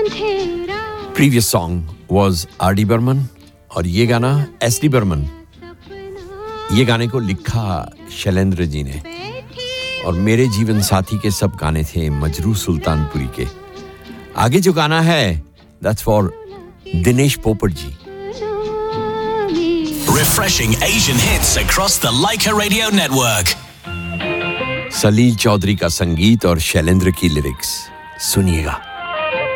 Previous song was R.D. Burman और ये गाना S.D. Burman. ये गाने को लिखा शैलेंद्र जी ने और मेरे जीवन साथी के सब गाने थे मजरू सुल्तानपुरी के. आगे जो गाना है that's for दिनेश पोपट जी. Refreshing Asian hits across the Laika Radio network. सलील चौधरी का संगीत और शैलेंद्र की लिरिक्स सुनिएगा.